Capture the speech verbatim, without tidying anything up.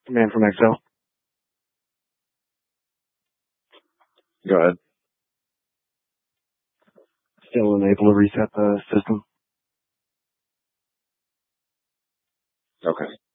Man from Excel. Go ahead. Still unable to reset the system. Okay.